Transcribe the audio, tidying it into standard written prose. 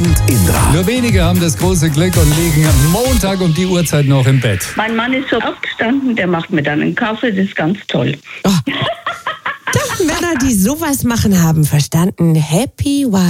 und Indra. Nur wenige haben das große Glück und liegen am Montag um die Uhrzeit noch im Bett. Mein Mann ist so aufgestanden, der macht mir dann einen Kaffee, das ist ganz toll. Männer, die sowas machen, haben verstanden. Happy Wife.